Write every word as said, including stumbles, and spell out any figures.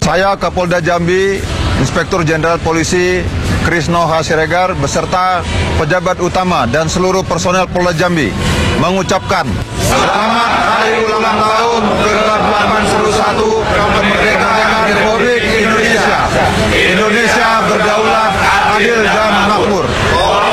Saya Kapolda Jambi, Inspektur Jenderal Polisi Krisno H. Siregar beserta pejabat utama dan seluruh personel Polda Jambi mengucapkan selamat hari ulang tahun ke delapan puluh satu kemerdekaan Republik Indonesia. Indonesia berdaulat, adil dan makmur.